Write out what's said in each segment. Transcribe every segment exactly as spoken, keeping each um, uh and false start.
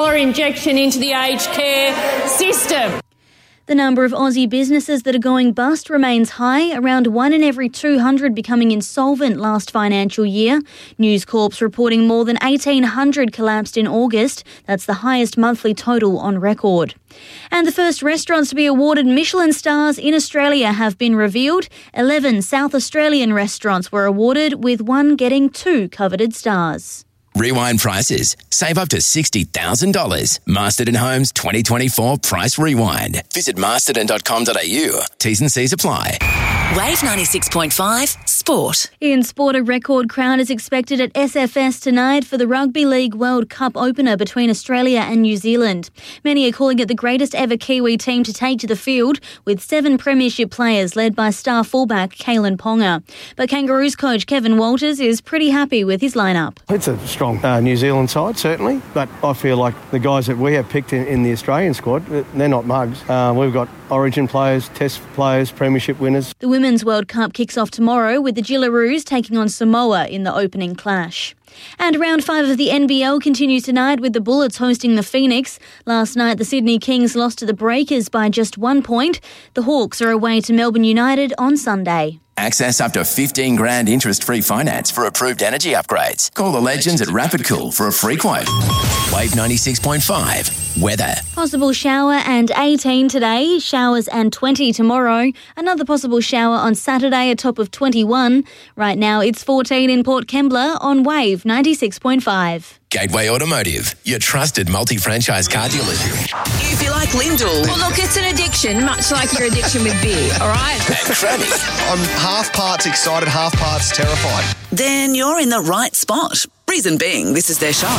injection into the aged care system. The number of Aussie businesses that are going bust remains high, around one in every two hundred becoming insolvent last financial year. News Corp's reporting more than eighteen hundred collapsed in August. That's the highest monthly total on record. And the first restaurants to be awarded Michelin stars in Australia have been revealed. eleven South Australian restaurants were awarded, with one getting two coveted stars. Rewind prices. Save up to sixty thousand dollars. Masterton Homes twenty twenty-four Price Rewind. Visit masterton dot com dot a u. T's and C's apply. Wave ninety-six point five Sport. In sport, a record crowd is expected at S F S tonight for the Rugby League World Cup opener between Australia and New Zealand. Many are calling it the greatest ever Kiwi team to take to the field, with seven premiership players led by star fullback Kalen Ponga. But Kangaroos coach Kevin Walters is pretty happy with his lineup. It's a strong uh, New Zealand side, certainly, but I feel like the guys that we have picked in, in the Australian squad, they're not mugs. Uh, we've got Origin players, Test players, premiership winners. The Women's World Cup kicks off tomorrow with the Gillaroos taking on Samoa in the opening clash. And round five of the N B L continues tonight with the Bullets hosting the Phoenix. Last night, the Sydney Kings lost to the Breakers by just one point. The Hawks are away to Melbourne United on Sunday. Access up to fifteen grand interest-free finance for approved energy upgrades. Call the legends at Rapid Cool for a free quote. Wave ninety-six point five. Weather. Possible shower and eighteen today. Showers and twenty tomorrow. Another possible shower on Saturday, a top of twenty-one. Right now, it's fourteen in Port Kembla on Wave ninety-six point five. Gateway Automotive, your trusted multi-franchise car dealership. If you like Lyndall, Well, look, it's an addiction, much like your addiction with beer, all right? And Cranny. I'm half parts excited, half parts terrified. then you're in the right spot. Reason being, this is their show.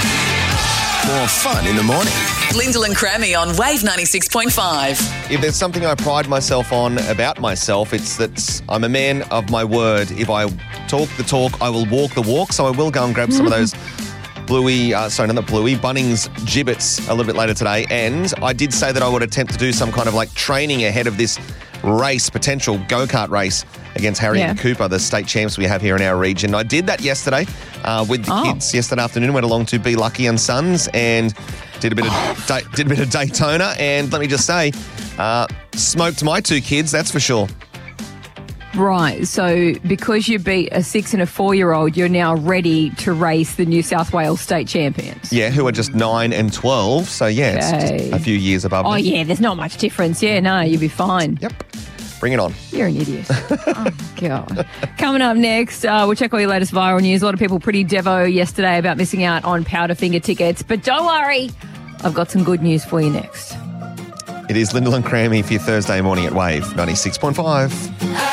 More fun in the morning. Lyndall and Crammy on Wave ninety-six point five. If there's something I pride myself on about myself, it's that I'm a man of my word. If I talk the talk, I will walk the walk. So I will go and grab some of those Bluey, uh, sorry, not Bluey, Bunnings gibbets a little bit later today. And I did say that I would attempt to do some kind of like training ahead of this race, potential go-kart race against Harry Yeah. and Cooper, the state champs we have here in our region. I did that yesterday uh, with the Oh. kids yesterday afternoon. Went along to Be Lucky and Sons and did a bit of da- did a bit of Daytona. And let me just say, uh, smoked my two kids, that's for sure. Right, so because you beat a six and a four-year-old, you're now ready to race the New South Wales state champions. Yeah, who are just nine and twelve. So, yeah, it's Okay. just a few years above Oh, me. yeah, there's not much difference. Yeah, no, you'll be fine. Yep. Bring it on. You're an idiot. Oh, God. Coming up next, uh, we'll check all your latest viral news. A lot of people pretty devo yesterday about missing out on Powderfinger tickets. But don't worry, I've got some good news for you next. It is Lyndall and Crammy for your Thursday morning at Wave ninety-six point five.